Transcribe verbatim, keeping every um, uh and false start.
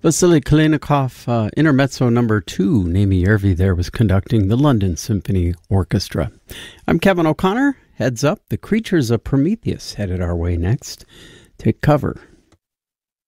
Vasily Kalinikov, uh, Intermezzo number two. Naomi Yervi there was conducting the London Symphony Orchestra. I'm Kevin O'Connor. Heads up, The Creatures of Prometheus headed our way next. Take cover